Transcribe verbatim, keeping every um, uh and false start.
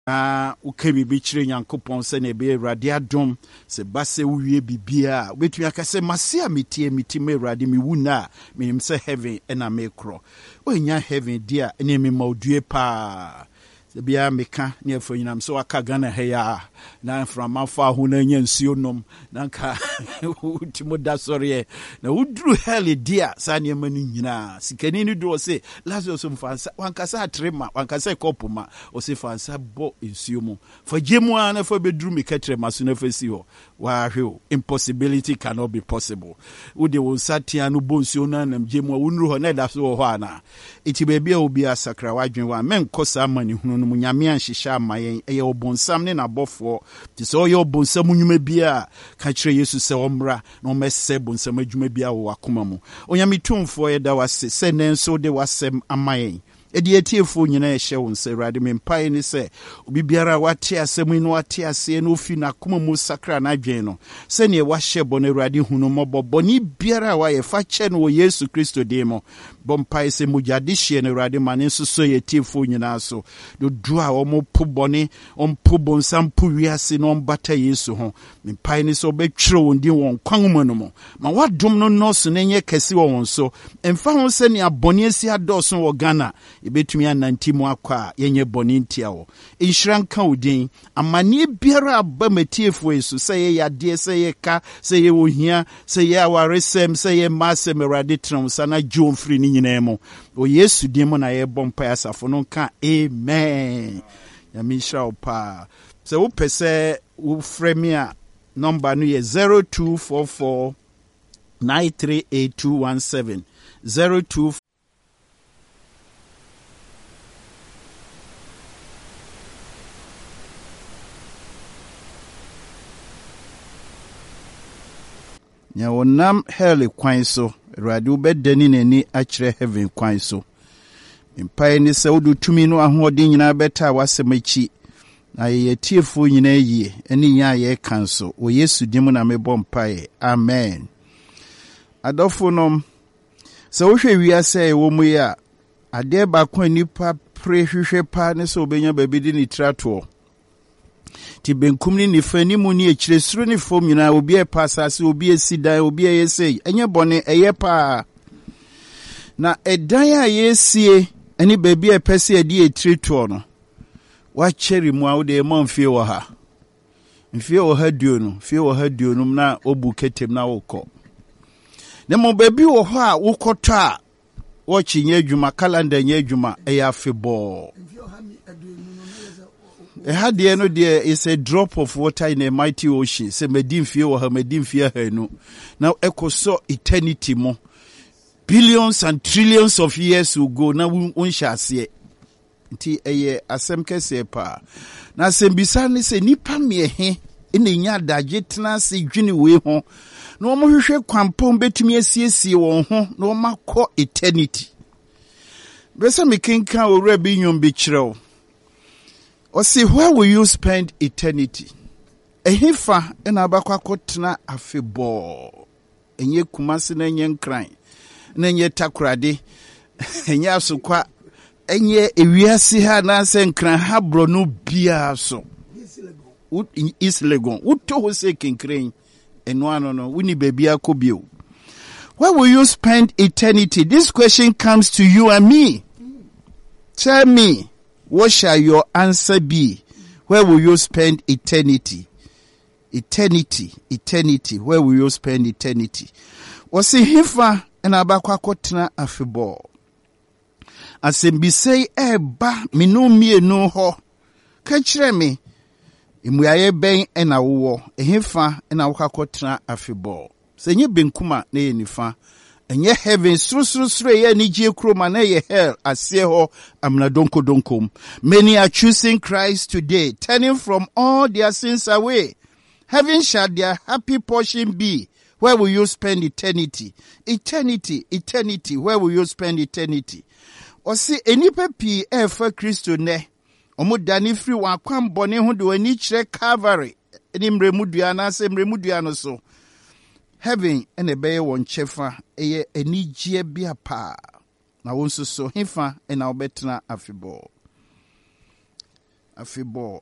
Ah, ukemi bichire nyankopon se ne be Awurade adom se base uwie bibia wetumi akase mase amitie mitime Awurade mi wuna minim se heaven ena mekro onya heaven dia ene me maudue pa se bia meka ne afonyinam so aka Ghana heya na from afa ho na nya nsuo nom na nka utimo da sori na udru hell dia sa ne mani nyina sikani ni do se Lazarus mfansa wankasa atrema wankasa kopuma o se fansa bo nsuo mu fagemu ana fa bedru mi katrema so na fasi ho wa hwe impossibility cannot be possible ude won satia no bo nsuo na nam gemu wonru ho na da so ho ana iti bebia obi asakra wadwen wa men kosa mani hunu no nyame anhyehyɛ amayen eye obonsam ne nabɔfo ti so ye obonsam nnwuma bia ka kire Yesu sɛ omra na omese bonsam adwuma bia wo akoma mu onyame tumfo ye da wase sɛ nenso de wasem amayen edi etiefo nyina ehye won sɛ Awurade mempae ni sɛ obi biara wate asɛm no wate ase no fi na akoma mu sakra na adwen no sɛ ne wahye bɔ na Awurade hunu mɔbɔ ni biara wa ye fa kye no Yesu Kristo de mo bompae sɛ mujade hye na Awurade mane nsoso ye etiefo nyina so do du a omo pobɔne ompo bonsam po wiase no mbata Yesu ho mempae ni sɛ obetwere won din won kwan mu no mo ma wadom no nɔso na nye kɛse wɔ won so emfa ho sɛ ne abɔne asi adɔso wɔ Ghana ebetumi ananti mu akwa yenye boni ntia wo inhran ka udin amane biara aba matiefo Yesu sɛ ye yade sɛ ye ka sɛ ye wohia sɛ ye awaresem sɛ ye masem Awurade tram sana jo mfiri ni nyina mu o Yesu din mu na ye bompa asafo no ka amen ya mishra opa sɛ wo pɛsɛ wo frame a number no ye zero two four four nine three eight two one seven zero two nya wonam hell kwan so Awurade ubedani nani akire heaven kwan so mpae ni sɛ wodu tumi no ahoɔden nyina bɛta wasɛmachi na ye tiefo nyina yie ani nya ye kan so o Yesu dimu na mebɔ mpae amen adɔfo nom sɛ wohwɛ wiase e wo mu ya ade ba kwa nipa pre hwehwɛ pa ne sɛ obenya baabi di ni trato ti benkum ni nifani mu ni ekire suru ni fom nyina obi e pasase obi esidan obi e yesei enye bone eye pa na edan a yesie ani baabi e pese edi etreto no wa cheri mu awde ma mfie wo ha mfie wo ha duo no mfie wo ha duo no na obu ketem na wokɔ ne mo baabi wo ho a wokɔtɔ a wo chinye adwuma calendar nye adwuma e ya febɔ a had the end there is a drop of water in a mighty ocean. Say medim fear or her medim fear her no. Now echo so eternity mo. Billions and trillions of years will go. Now we shall see it. Ti eye asem kese pa. Na sembisa ni se nipa me he ene nya daje tena se dwene we ho. Na omo hwehwe kwampom betumi asiesie won ho na omo akɔ eternity. Besa me kenkan owura bi nyom bi kyerɛw. Or see, where will you spend eternity? A hifa and abakwakotna afebo. And ye kumasi na yen crying. Nenye takrade. And yasukwa. And ye ewiasi ha na sen cran habro no bia so. Is legon. Uto ho se kin crane. And one no no. Wini baby akobio. Where will you spend eternity? This question comes to you and me. Tell me. What shall your answer be? Where will you spend eternity? Eternity, eternity. Where will you spend eternity? Wasi hifa en abakwakotna afebo. Asembise eba minu mie no ho. Kachire me. Imuyaye ben en awo. Hifa en abakwakotna afebo. Senye benkuma ne ye nifa. Enye heaven sru sru sru ye ni je kroma na ye hell asie ho amna donko donkom. Many are choosing Christ today, turning from all their sins away. Heaven shall their happy portion be. Where will you spend eternity? Eternity, eternity. Where will you spend eternity? O si enipa pi e fa Kristo ne. Omo dani free wa kwam bone ho de ani kire Calvary. Eni mremudua na se mremudua no so. Heaven and a bay one chefa a enijia bia pa. Na wonso so hifa and our betna afibo. afei bɔ